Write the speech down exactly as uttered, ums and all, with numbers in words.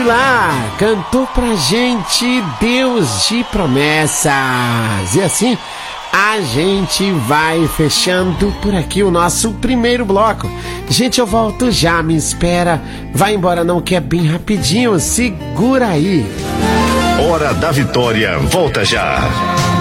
Vilar cantou pra gente Deus de Promessas. E assim a gente vai fechando por aqui o nosso primeiro bloco. Gente, eu volto já, me espera. Vai embora não, que é bem rapidinho. Segura aí. Hora da Vitória, volta já.